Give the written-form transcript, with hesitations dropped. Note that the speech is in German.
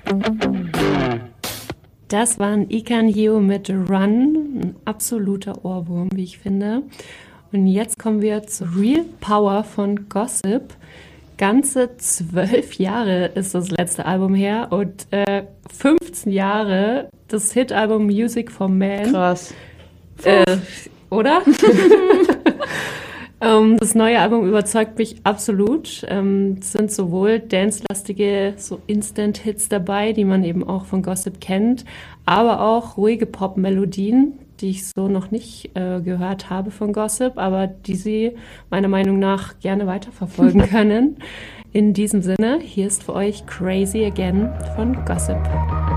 Das waren Ikan Heo mit Run, ein absoluter Ohrwurm, wie ich finde. Und jetzt kommen wir zu Real Power von Gossip. Ganze 12 Jahre ist das letzte Album her und 15 Jahre das Hitalbum Music for Man. Krass. Oder? Das neue Album überzeugt mich absolut. Es sind sowohl dance-lastige, so Instant-Hits dabei, die man eben auch von Gossip kennt, aber auch ruhige Pop-Melodien, die ich so noch nicht gehört habe von Gossip, aber die Sie meiner Meinung nach gerne weiterverfolgen können. In diesem Sinne, hier ist für euch Crazy Again von Gossip.